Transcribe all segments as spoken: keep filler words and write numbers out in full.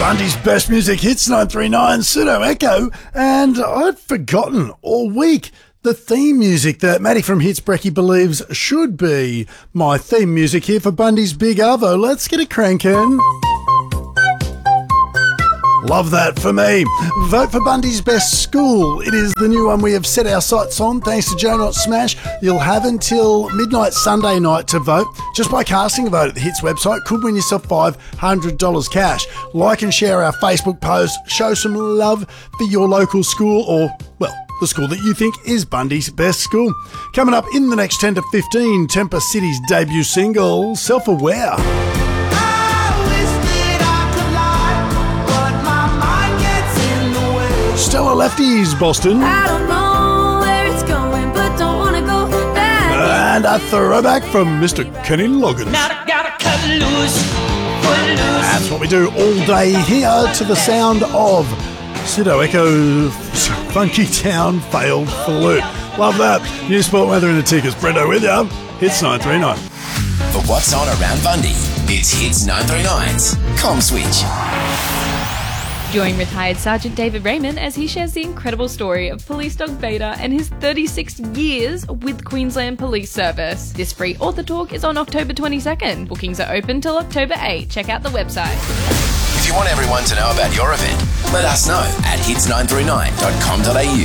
Bundy's best music hits nine three nine Pseudo Echo, and I'd forgotten all week the theme music that Maddie from Hits Brecky believes should be my theme music here for Bundy's Big Arvo. Let's get it cranking. Love that for me. Vote for Bundy's Best School. It is the new one we have set our sights on thanks to Joe Not Smash. You'll have until midnight Sunday night to vote. Just by casting a vote at the Hits website could win yourself five hundred dollars cash. Like and share our Facebook post. Show some love for your local school or, well, the school that you think is Bundy's best school. Coming up in the next ten to fifteen, Temper City's debut single, Self-Aware. Stella Lefties, Boston. I don't know where it's going, but don't want to go back. And a throwback from Mister Kenny Loggins. Now I gotta cut loose, put loose. That's what we do all day here to the sound of Pseudo Echo, Funky Town, Failed Flute. Love that. New sport weather in the tickers. Brendo with you. Hits nine three nine. For what's on around Bundy, it's Hits nine three nine's Com Switch. Join retired Sergeant David Raymond as he shares the incredible story of Police Dog Beta and his thirty-six years with Queensland Police Service. This free author talk is on October twenty-second. Bookings are open till October eighth. Check out the website. If you want everyone to know about your event, let us know at hits nine three nine dot com dot a u.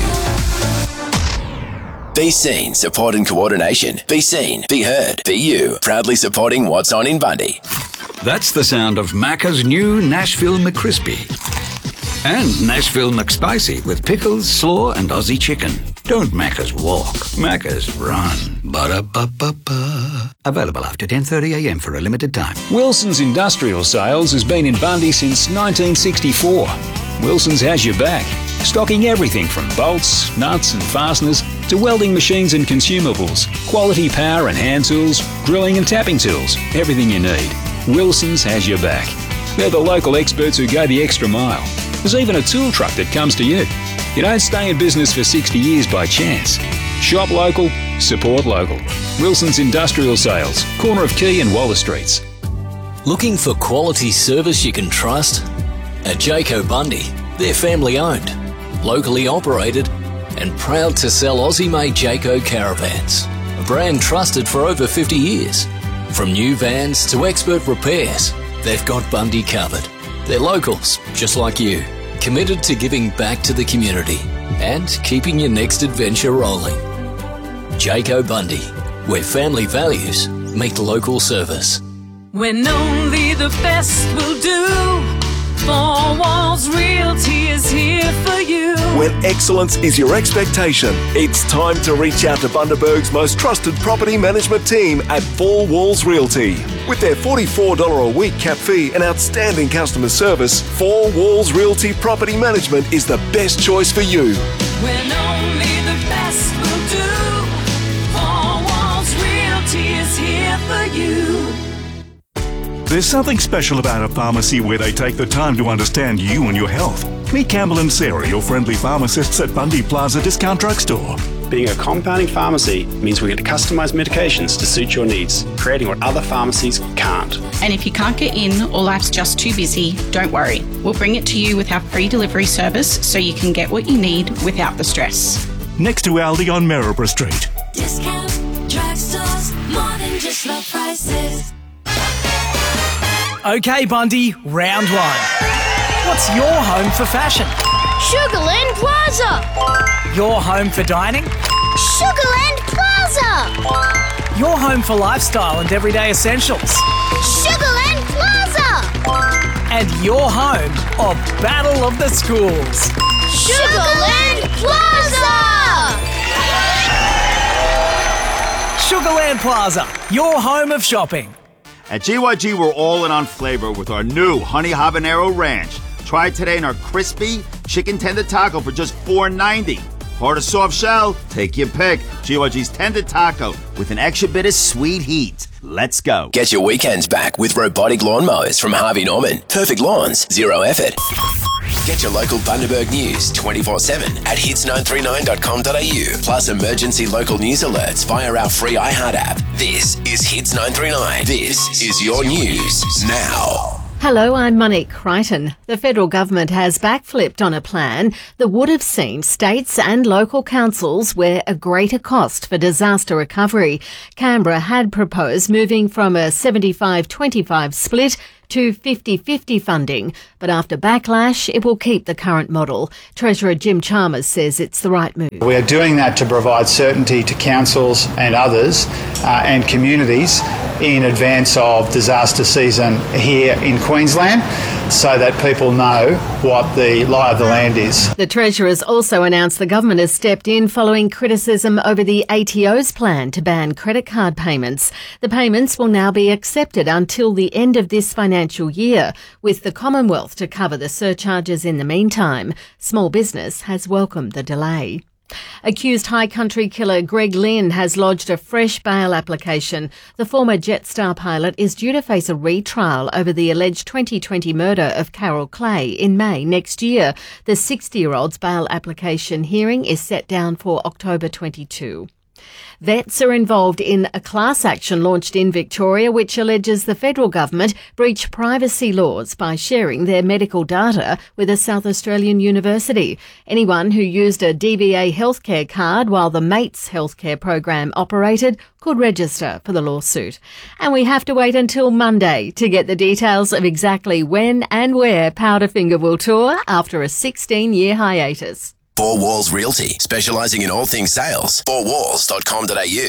Be seen, support and coordination. Be seen, be heard, be you. Proudly supporting what's on in Bundy. That's the sound of Macca's new Nashville McCrispy. And Nashville McSpicy with pickles, slaw and Aussie chicken. Don't Macca's walk, Macca's run. Ba-da-ba-ba-ba. Available after ten thirty a m for a limited time. Wilson's Industrial Sales has been in Bundy since nineteen sixty-four. Wilson's has your back, stocking everything from bolts, nuts and fasteners to welding machines and consumables, quality power and hand tools, drilling and tapping tools, everything you need. Wilson's has your back. They're the local experts who go the extra mile. There's even a tool truck that comes to you. You don't stay in business for sixty years by chance. Shop local, support local. Wilson's Industrial Sales, corner of Key and Waller Streets. Looking for quality service you can trust? At Jayco Bundy, they're family owned, locally operated, and proud to sell Aussie-made Jayco caravans, a brand trusted for over fifty years. From new vans to expert repairs, they've got Bundy covered. They're locals, just like you, committed to giving back to the community and keeping your next adventure rolling. Jayco Bundy, where family values meet local service. When only the best will do. Four Walls Realty is here for you. When excellence is your expectation, it's time to reach out to Bundaberg's most trusted property management team at Four Walls Realty. With their forty-four dollars a week cap fee and outstanding customer service, Four Walls Realty Property Management is the best choice for you. When only the best will do. Four Walls Realty is here for you. There's something special about a pharmacy where they take the time to understand you and your health. Meet Campbell and Sarah, your friendly pharmacists at Bundy Plaza Discount Drugstore. Being a compounding pharmacy means we get to customise medications to suit your needs, creating what other pharmacies can't. And if you can't get in or life's just too busy, don't worry. We'll bring it to you with our free delivery service so you can get what you need without the stress. Next to Aldi on Maryborough Street. Discount drugstores, more than just low prices. Okay, Bundy, round one. What's your home for fashion? Sugarland Plaza. Your home for dining? Sugarland Plaza. Your home for lifestyle and everyday essentials? Sugarland Plaza. And your home of Battle of the Schools? Sugarland Plaza. Sugarland Plaza, your home of shopping. At G Y G, we're all in on flavor with our new Honey Habanero Ranch. Try it today in our crispy chicken tender taco for just four ninety. Hard or soft shell? Take your pick. G Y G's tender taco with an extra bit of sweet heat. Let's go. Get your weekends back with robotic lawnmowers from Harvey Norman. Perfect lawns, zero effort. Get your local Bundaberg news twenty-four seven at hits nine three nine dot com dot a u. Plus emergency local news alerts via our free iHeart app. This is Hits nine three nine. This is your news now. Hello, I'm Monique Crichton. The federal government has backflipped on a plan that would have seen states and local councils wear a greater cost for disaster recovery. Canberra had proposed moving from a seventy-five twenty-five split to fifty-fifty funding, but after backlash, it will keep the current model. Treasurer Jim Chalmers says it's the right move. We are doing that to provide certainty to councils and others uh, and communities in advance of disaster season here in Queensland, so that people know what the lie of the land is. The Treasurer's also announced the government has stepped in following criticism over the A T O's plan to ban credit card payments. The payments will now be accepted until the end of this financial year, with the Commonwealth to cover the surcharges in the meantime. Small business has welcomed the delay. Accused High Country killer Greg Lynn has lodged a fresh bail application. The former Jetstar pilot is due to face a retrial over the alleged twenty twenty murder of Carol Clay in May next year. The sixty-year-old's bail application hearing is set down for October twenty-second. Vets are involved in a class action launched in Victoria which alleges the federal government breached privacy laws by sharing their medical data with a South Australian university. Anyone who used a D V A healthcare card while the MATES healthcare program operated could register for the lawsuit. And we have to wait until Monday to get the details of exactly when and where Powderfinger will tour after a sixteen-year hiatus. Four Walls Realty, specialising in all things sales. four walls dot com dot a u.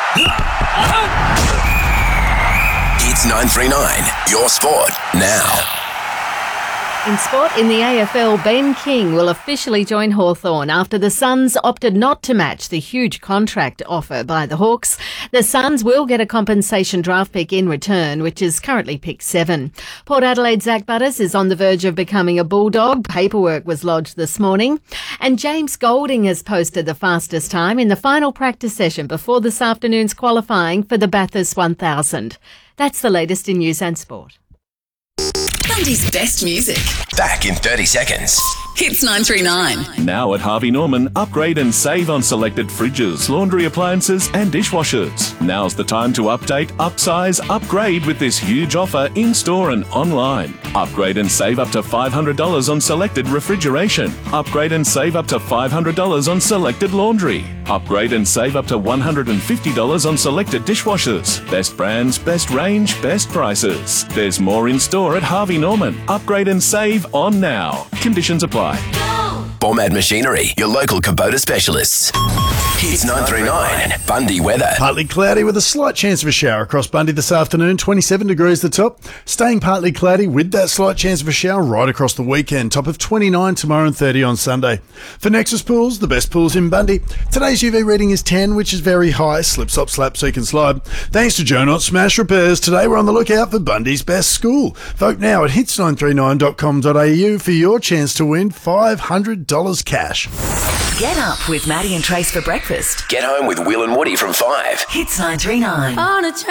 Hits nine three nine, your sport now. In sport, in the A F L, Ben King will officially join Hawthorn after the Suns opted not to match the huge contract offer by the Hawks. The Suns will get a compensation draft pick in return, which is currently pick seven. Port Adelaide's Zach Butters is on the verge of becoming a Bulldog. Paperwork was lodged this morning. And James Golding has posted the fastest time in the final practice session before this afternoon's qualifying for the Bathurst one thousand. That's the latest in news and sport. Bundy's best music. Back in thirty seconds. Hits nine three nine. Now at Harvey Norman, upgrade and save on selected fridges, laundry appliances and dishwashers. Now's the time to update, upsize, upgrade with this huge offer in-store and online. Upgrade and save up to five hundred dollars on selected refrigeration. Upgrade and save up to five hundred dollars on selected laundry. Upgrade and save up to one hundred fifty dollars on selected dishwashers. Best brands, best range, best prices. There's more in-store at Harvey Norman. Upgrade and save on now. Conditions apply. Bormad Machinery, your local Kubota specialists. Hits nine three nine, Bundy weather. Partly cloudy with a slight chance of a shower across Bundy this afternoon. twenty-seven degrees the top. Staying partly cloudy with that slight chance of a shower right across the weekend. Top of twenty-nine tomorrow and thirty on Sunday. For Nexus Pools, the best pools in Bundy. Today's U V reading is ten, which is very high. Slip, slop, slap, so you can slide. Thanks to Joe Not Smash Repairs. Today we're on the lookout for Bundy's best school. Vote now at hits nine three nine dot com dot a u for your chance to win five hundred dollars cash. Get up with Maddie and Trace for breakfast. Get home with Will and Woody from five. Hits nine three nine. On a